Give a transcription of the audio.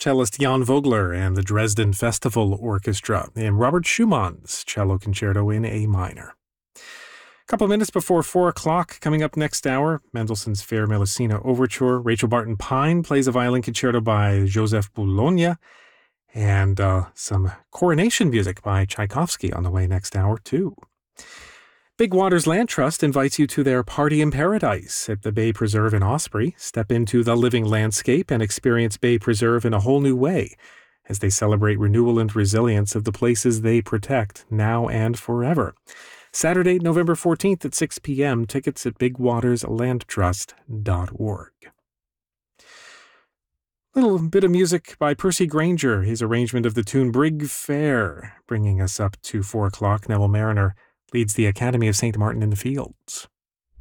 cellist Jan Vogler and the Dresden Festival Orchestra in Robert Schumann's Cello Concerto in A minor. A couple minutes before 4 o'clock, coming up next hour, Mendelssohn's Fair Melusina Overture. Rachel Barton Pine plays a violin concerto by Joseph Boulogne, and some coronation music by Tchaikovsky on the way next hour, too. Big Waters Land Trust invites you to their Party in Paradise at the Bay Preserve in Osprey. Step into the living landscape and experience Bay Preserve in a whole new way as they celebrate renewal and resilience of the places they protect now and forever. Saturday, November 14th at 6 p.m. Tickets at bigwaterslandtrust.org. Little bit of music by Percy Granger, his arrangement of the tune Brig Fair, bringing us up to 4 o'clock. Neville Mariner leads the Academy of St. Martin in the Fields.